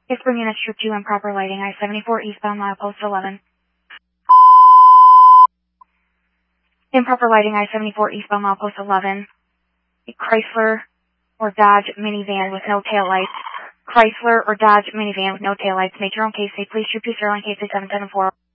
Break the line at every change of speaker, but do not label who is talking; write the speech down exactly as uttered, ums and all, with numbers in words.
It's bringing us Troop two improper lighting, I seventy-four eastbound milepost eleven. Improper lighting, I seventy-four eastbound milepost eleven. A Chrysler or Dodge minivan with no taillights. Chrysler or Dodge minivan with no taillights. Make your own case. Say please Troop two Sterling case seven seven four.